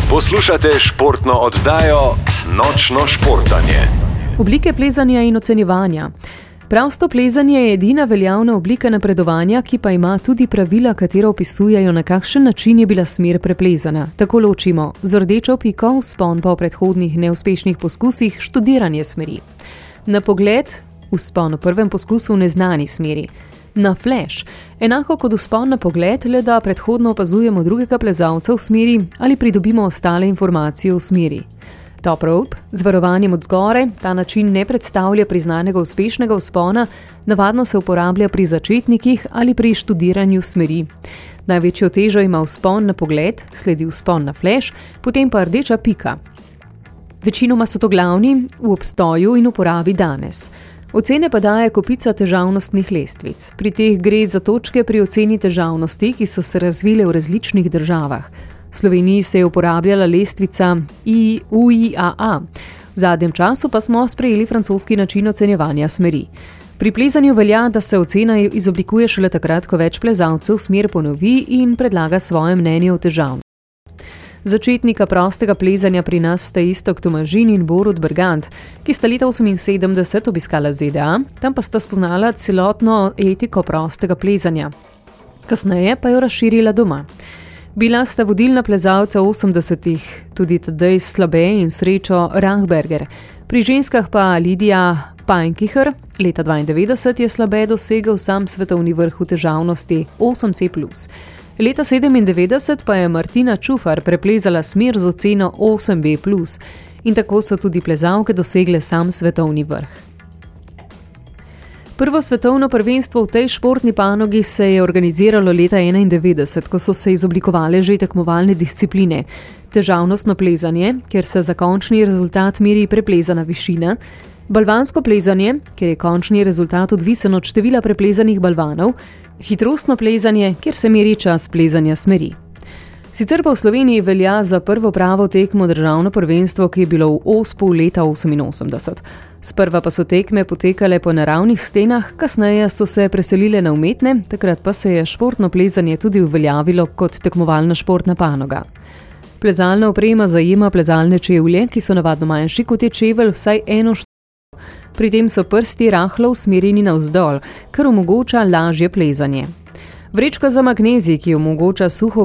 Poslušate športno oddajo Nočno športanje. Oblike plezanja in ocenjevanja. Prosto plezanje je edina veljavna oblika napredovanja, ki pa ima tudi pravila, katero opisujejo, na kakšen način je bila smer preplezana. Tako ločimo z rdečo piko, vzpon po predhodnih neuspešnih poskusih, študiranje smeri. Na pogled, vzpon v prvem poskusu v neznani smeri. Na flash, enako kot vzpon na pogled, le da predhodno opazujemo drugega plezalca v smeri ali pridobimo ostale informacije v smeri. Top rope, z varovanjem od zgoraj, ta način ne predstavlja priznanega uspešnega vzpona, navadno se uporablja pri začetnikih ali pri študiranju smeri. Največjo težo ima vzpon na pogled, sledi vzpon na flash, potem pa rdeča pika. Večinoma so to glavni v obstoju in uporabi danes. Ocene pa daje kopica težavnostnih lestvic. Pri teh gre za točke pri oceni težavnosti, ki so se razvile v različnih državah. V Sloveniji se je uporabljala lestvica UIAA. V zadnjem času pa smo sprejeli francoski način ocenjevanja smeri. Pri plezanju velja, da se ocena izoblikuje šele takrat, ko več plezalcev smer ponovi in predlaga svoje mnenje o težavnosti. Začetnika prostega plezanja pri nas sta Iztok Tomažin in Borut Bergant, ki sta leta 1978 obiskala ZDA, tam pa sta spoznala celotno etiko prostega plezanja. Kasneje pa jo razširila doma. Bila sta vodilna plezalca 80-ih, tudi Tadej Slabe in Srečo Rahberger. Pri ženskah pa Lidija Pajnkiher, leta 92 je Slabe dosegel sam svetovni vrh v težavnosti 8C+. Leta 97 pa je Martina Čufar preplezala smer z oceno 8B+, in tako so tudi plezalke dosegle sam svetovni vrh. Prvo svetovno prvenstvo v tej športni panogi se je organiziralo leta 1991, ko so se izoblikovale že tekmovalne discipline. Težavnostno plezanje, kjer se za končni rezultat meri preplezana višina, balvansko plezanje, kjer je končni rezultat odvisen od števila preplezanih balvanov, hitrostno plezanje, kjer se meri čas plezanja smeri. Sicer pa v Sloveniji velja za prvo pravo tekmo državno prvenstvo, ki je bilo v Ospu leta 1988. Sprva pa so tekme potekale po naravnih stenah, kasneje so se preselile na umetne, takrat pa se je športno plezanje tudi uveljavilo kot tekmovalna športna panoga. Plezalna oprema zajema plezalne čevlje, ki so navadno manjši kot je čevelj vsaj eno število. Pri tem so prsti rahlo usmerjeni navzdol, kar omogoča lažje plezanje. Vrečka za magnezij, ki omogoča suho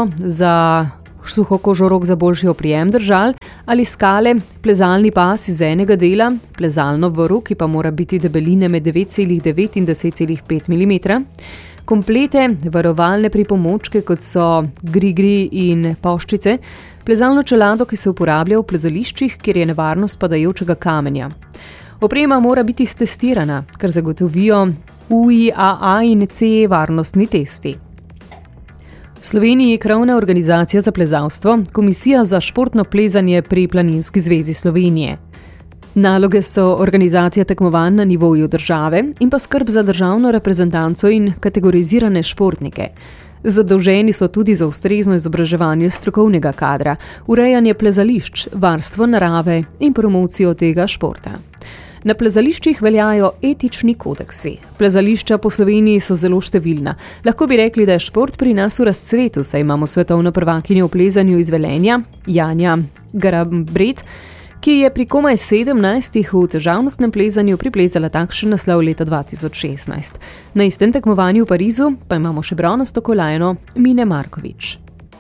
kožo rok za boljši oprijem držal, ali skale, plezalni pas iz enega dela, plezalno vrv, ki pa mora biti debeline med 9,9 in 10,5 mm, komplete, varovalne pripomočke, kot so grigri in poščice, plezalno čelado, ki se uporablja v plezališčih, kjer je nevarnost padajočega kamenja. Oprema mora biti stestirana, kar zagotovijo UIAA in CE varnostni testi. V Sloveniji je krovna organizacija za plezalstvo, Komisija za športno plezanje pri Planinski zvezi Slovenije. Naloge so organizacija tekmovanj na nivoju države in pa skrb za državno reprezentanco in kategorizirane športnike. Zadolženi so tudi za ustrezno izobraževanje strokovnega kadra, urejanje plezališč, varstvo narave in promocijo tega športa. Na plezališčih veljajo etični kodeksi. Plezališča po Sloveniji so zelo številna. Lahko bi rekli, da je šport pri nas v razcvetu, saj imamo svetovno prvakinjo v plezanju iz Velenja, Janja Garabret, ki je pri komaj 17 v težavnostnem plezanju priplezala takšen naslov leta 2016. Na istem tekmovanju v Parizu pa imamo še bronasto kolajno Mine Markovič.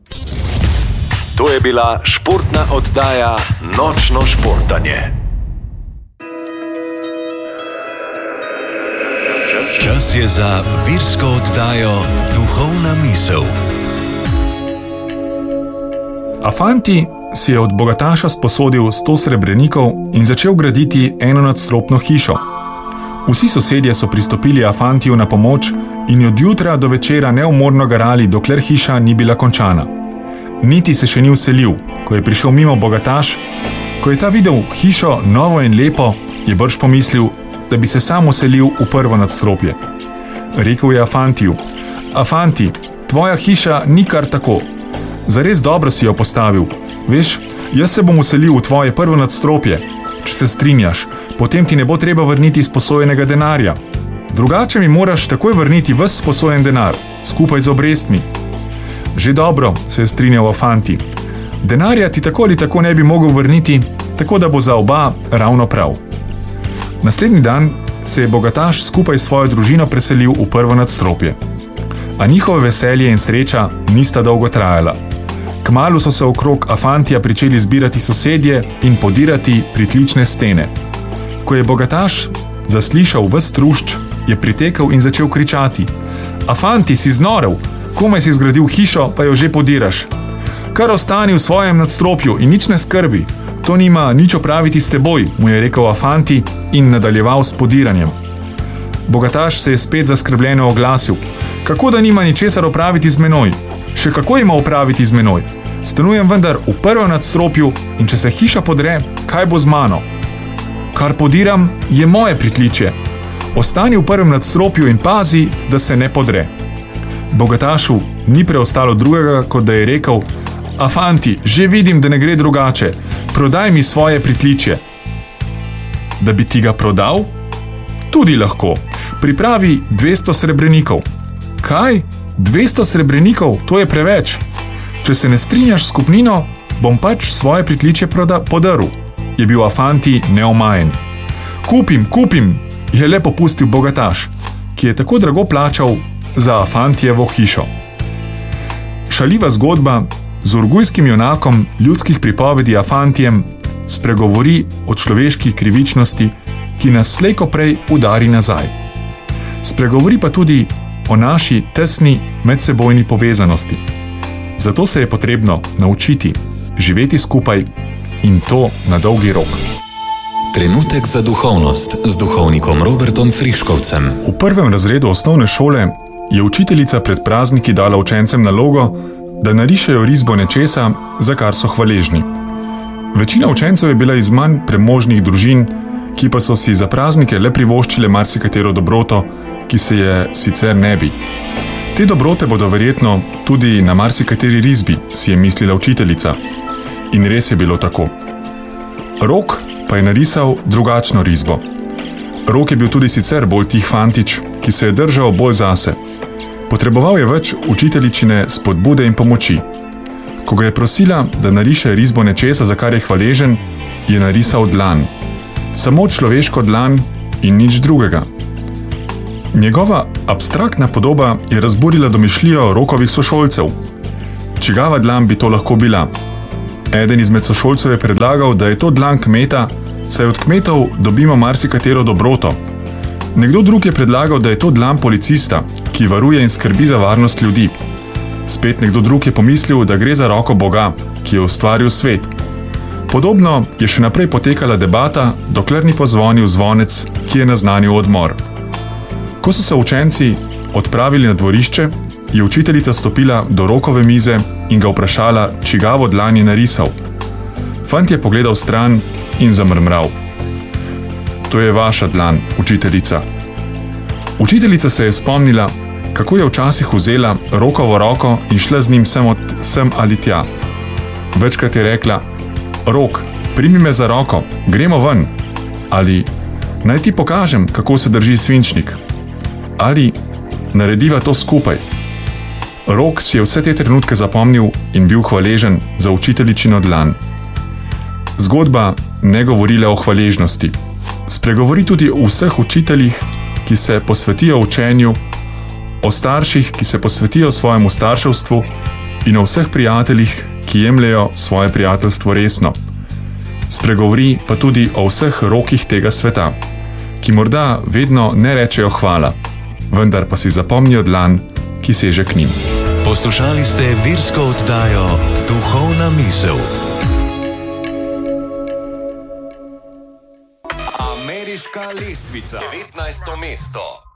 To je bila športna oddaja Nočno športanje. Čas je za virsko oddajo Duhovna misel. Afanti si je od bogataša sposodil 100 srebrenikov in začel graditi enonadstropno hišo. Vsi sosedje so pristopili Afantiju na pomoč in od jutra do večera neumorno garali, dokler hiša ni bila končana. Niti se še ni vselil, ko je prišel mimo bogataš. Ko je ta videl hišo novo in lepo, je brž pomislil, da bi se sam vselil v prvo nadstropje. Rekel je Afantiju: Afanti, tvoja hiša ni kar tako. Zares dobro si jo postavil. Veš, jaz se bom vselil v tvoje prvo nadstropje. Če se strinjaš, potem ti ne bo treba vrniti sposojenega denarja. Drugače mi moraš takoj vrniti ves sposojen denar, skupaj z obrestmi. Že dobro, se je strinjal Afanti. Denarja ti tako ali tako ne bi mogel vrniti, tako da bo za oba ravno prav. Naslednji dan se je bogataš skupaj s svojo družino preselil v prvo nadstropje. A njihove veselje in sreča nista dolgo trajala. Kmalu so se okrog Afantija pričeli zbirati sosedje in podirati pritlične stene. Ko je bogataš zaslišal ves trušč, je pritekel in začel kričati: Afanti, si znorel, komaj si zgradil hišo, pa jo že podiraš. Kar ostani v svojem nadstropju in nič ne skrbi, to nima nič opraviti s teboj, mu je rekel Afanti in nadaljeval s podiranjem. Bogataš se je spet zaskrbljeno oglasil: Kako da nima ničesar opraviti z menoj? Še kako ima opraviti z menoj? Stanujem vendar v prvem nadstropju in če se hiša podre, kaj bo z mano? Kar podiram, je moje pritličje. Ostani v prvem nadstropju in pazi, da se ne podre. Bogatašu ni preostalo drugega, kot da je rekel: Afanti, že vidim, da ne gre drugače. Prodaj mi svoje pritličje. Da bi ti ga prodal? Tudi lahko. Pripravi 200 srebrenikov. Kaj? 200 srebrenikov? To je preveč. Če se ne strinjaš s kupnino, bom pač svoje pritličje podaril. Je bil Afanti neomajen. Kupim, je le popustil bogataš, ki je tako drago plačal za Afantijevo hišo. Šaljiva zgodba z urgujskim junakom ljudskih pripovedi Afantijem spregovori o človeški krivičnosti, ki nas slej ko prej udari nazaj. Spregovori pa tudi o naši tesni medsebojni povezanosti. Zato se je potrebno naučiti živeti skupaj in to na dolgi rok. Trenutek za duhovnost z duhovnikom Robertom Friškovcem. V prvem razredu osnovne šole je učiteljica pred prazniki dala učencem nalogo, da narišejo risbo nečesa, za kar so hvaležni. Večina učencev je bila iz manj premožnih družin, ki pa so si za praznike le privoščile marsikatero dobroto, ki se je sicer ne bi. Te dobrote bodo verjetno tudi na marsikateri risbi, si je mislila učiteljica. In res je bilo tako. Rok pa je narisal drugačno risbo. Rok je bil tudi sicer bolj tih fantič, ki se je držal bolj zase. Potreboval je več učiteljičine spodbude in pomoči. Ko ga je prosila, da nariše risbo nečesa, za kar je hvaležen, je narisal dlan. Samo človeško dlan in nič drugega. Njegova abstraktna podoba je razburila domišljijo Rokovih sošolcev. Čigava dlan bi to lahko bila? Eden izmed sošolcev je predlagal, da je to dlan kmeta, saj od kmetov dobimo marsikatero dobroto. Nekdo drug je predlagal, da je to dlan policista, ki varuje in skrbi za varnost ljudi. Spet nekdo drug je pomislil, da gre za roko Boga, ki je ustvaril svet. Podobno je še naprej potekala debata, dokler ni pozvonil zvonec, ki je naznanil odmor. Ko so se učenci odpravili na dvorišče, je učiteljica stopila do Rokove mize in ga vprašala, čigavo dlan je narisal. Fant je pogledal stran in zamrmral. To je vaša dlan, učiteljica. Učiteljica se je spomnila, kako je včasih vzela Rokovo roko in šla z njim sem ali tja. Večkrat je rekla: Rok, primi me za roko, gremo ven. Ali naj ti pokažem, kako se drži svinčnik. Ali narediva to skupaj. Rok si je vse te trenutke zapomnil in bil hvaležen za učiteljičino dlan. Zgodba ne govori le o hvaležnosti. Spregovori tudi o vseh učiteljih, ki se posvetijo učenju, o starših, ki se posvetijo svojemu starševstvu in o vseh prijateljih, ki jemljejo svoje prijateljstvo resno. Spregovori pa tudi o vseh rokih tega sveta, ki morda vedno ne rečejo hvala, vendar pa si zapomnijo dlan, ki seže k njim. Poslušali ste virsko oddajo Duhovna misel. Ameriška lestvica. 19. mesto.